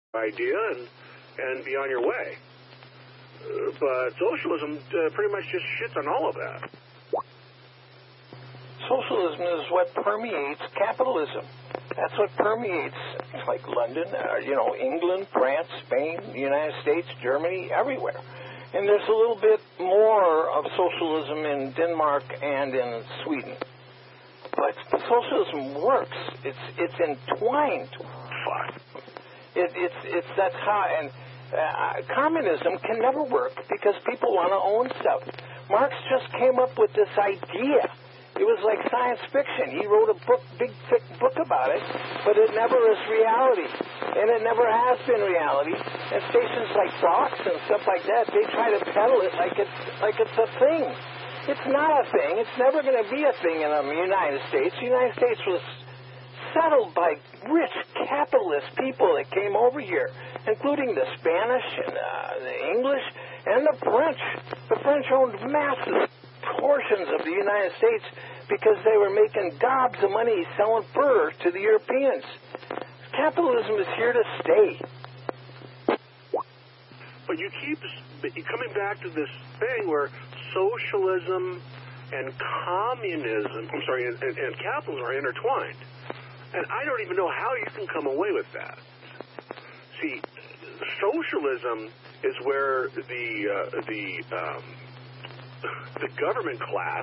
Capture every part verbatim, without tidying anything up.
idea and, and be on your way. Uh, but socialism uh, pretty much just shits on all of that. Socialism is what permeates capitalism. That's what permeates, like London, uh, you know, England, France, Spain, the United States, Germany, everywhere. And there's a little bit more of socialism in Denmark and in Sweden. But socialism works. It's it's entwined. Fuck. It, it's it's that's how. And uh, communism can never work because people want to own stuff. Marx just came up with this idea. It was like science fiction. He wrote a book, big, thick book about it, but it never is reality. And it never has been reality. And stations like Fox and stuff like that, they try to peddle it like it's, like it's a thing. It's not a thing. It's never going to be a thing in the United States. The United States was settled by rich capitalist people that came over here, including the Spanish and uh, the English and the French. The French owned massive portions of the United States because they were making gobs of money selling fur to the Europeans. Capitalism is here to stay. But you keep coming back to this thing where socialism and communism, I'm sorry, and, and, and capitalism are intertwined. And I don't even know how you can come away with that. See, socialism is where the uh, the um, the government class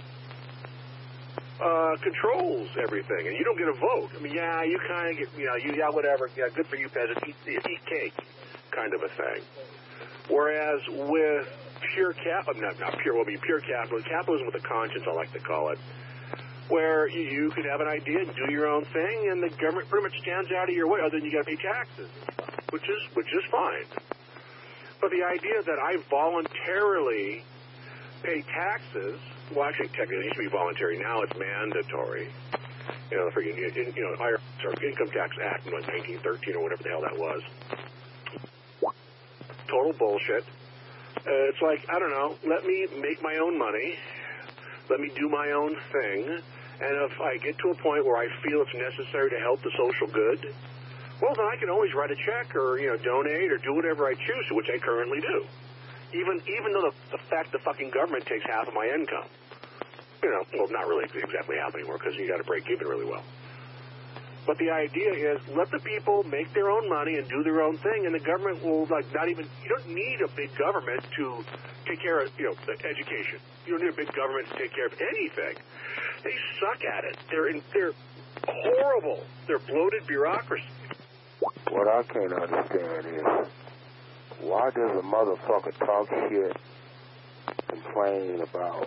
uh, controls everything, and you don't get a vote. I mean, yeah, you kind of get, you know, you, yeah, whatever, yeah, good for you, peasant, eat, eat cake, kind of a thing. Whereas with pure cap, not, not pure, well, I mean, pure capitalism, capitalism with a conscience, I like to call it, where you, you could have an idea and do your own thing, and the government pretty much stands out of your way, other than you got to pay taxes, which is which is fine. But the idea that I voluntarily pay taxes, well, actually, technically, it used to be voluntary. Now it's mandatory. You know, the freaking, you know, I R S, or Income Tax Act in like nineteen thirteen or whatever the hell that was. Total bullshit. Uh, it's like, I don't know, let me make my own money. Let me do my own thing. And if I get to a point where I feel it's necessary to help the social good, well, then I can always write a check or, you know, donate or do whatever I choose to, which I currently do. Even even though the, the fact the fucking government takes half of my income. You know, well, not really exactly half anymore because you got to break even really well. But the idea is let the people make their own money and do their own thing, and the government will, like, not even, you don't need a big government to take care of, you know, education. You don't need a big government to take care of anything. They suck at it. They're in, they're horrible. They're bloated bureaucracy. What I can't understand is, why does a motherfucker talk shit, complain about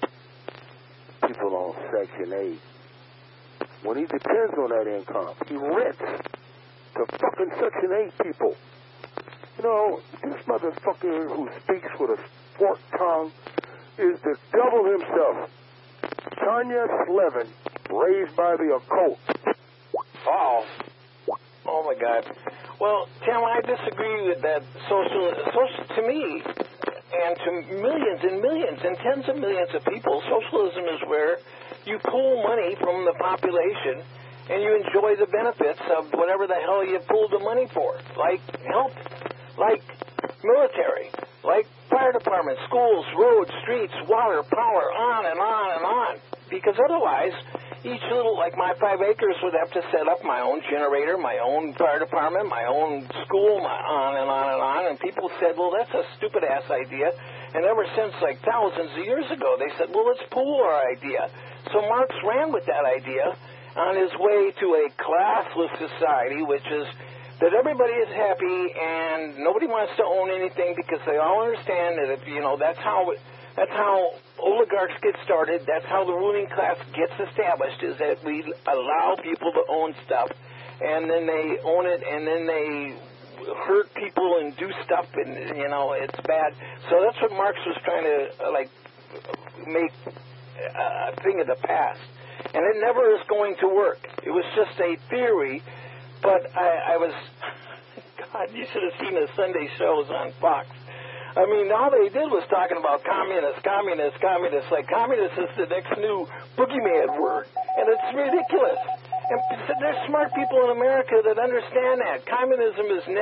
people on Section eight, when he depends on that income? He rents to fucking Section eight people. You know, this motherfucker who speaks with a forked tongue is the devil himself. Tanya Slevin, raised by the occult. Oh. Oh, my God. Well, Tim, I disagree with that. Social, social, to me, and to millions and millions and tens of millions of people, socialism is where you pull money from the population and you enjoy the benefits of whatever the hell you pulled the money for, like health, like military, like fire department, schools, roads, streets, water, power, on and on and on. Because otherwise, each little, like my five acres would have to set up my own generator, my own fire department, my own school, my on and on and on. And people said, well, that's a stupid-ass idea. And ever since, like, thousands of years ago, they said, well, let's pool our idea. So Marx ran with that idea on his way to a classless society, which is that everybody is happy and nobody wants to own anything because they all understand that if, you know, that's how that's how oligarchs get started. That's how the ruling class gets established, is that we allow people to own stuff, and then they own it, and then they hurt people and do stuff, and, you know, it's bad. So that's what Marx was trying to, uh, like, make a thing of the past. And it never is going to work. It was just a theory, but I, I was, God, you should have seen the Sunday shows on Fox. I mean, all they did was talking about communists, communists, communists. Like, communist is the next new boogeyman word. And it's ridiculous. And there's smart people in America that understand that. Communism is